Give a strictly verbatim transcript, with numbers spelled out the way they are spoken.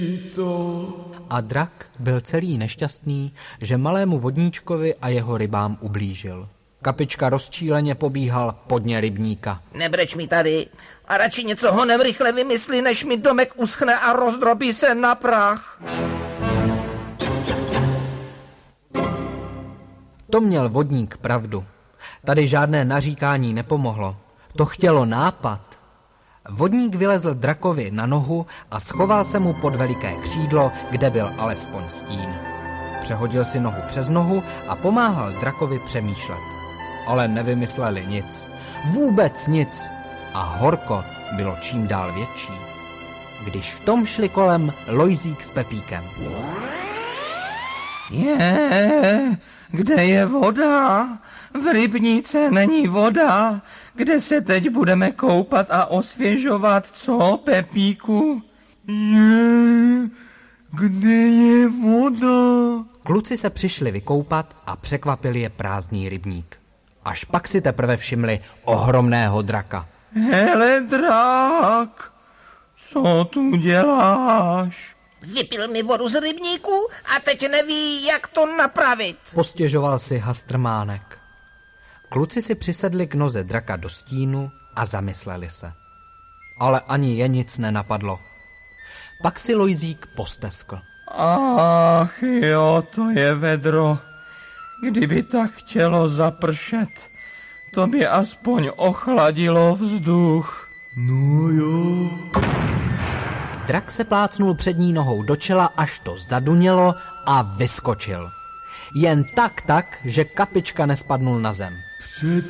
A drak byl celý nešťastný, že malému vodníčkovi a jeho rybám ublížil. Kapička rozčíleně pobíhal podně rybníka. Nebreč mi tady a radši něco honem rychle vymysli, než mi domek uschne a rozdrobí se na prach. To měl vodník pravdu. Tady žádné naříkání nepomohlo. To chtělo nápad. Vodník vylezl drakovi na nohu a schoval se mu pod veliké křídlo, kde byl alespoň stín. Přehodil si nohu přes nohu a pomáhal drakovi přemýšlet. Ale nevymysleli nic. Vůbec nic. A horko bylo čím dál větší. Když v tom šli kolem Lojzík s Pepíkem. Je, kde je voda? V rybníce není voda. Kde se teď budeme koupat a osvěžovat, co, Pepíku? Je, kde je voda? Kluci se přišli vykoupat a překvapil je prázdný rybník. Až pak si teprve všimli ohromného draka. Hele, drak, co tu děláš? Vypil mi vodu z rybníku a teď neví, jak to napravit. Postěžoval si Hastrmánek. Kluci si přisedli k noze draka do stínu a zamysleli se. Ale ani je nic nenapadlo. Pak si Lojzík posteskl. Ach jo, to je vedro. Kdyby tak chtělo zapršet, to by aspoň ochladilo vzduch. No jo. Drak se plácnul přední nohou do čela, až to zadunělo a vyskočil. Jen tak tak, že Kapička nespadnul na zem. Přece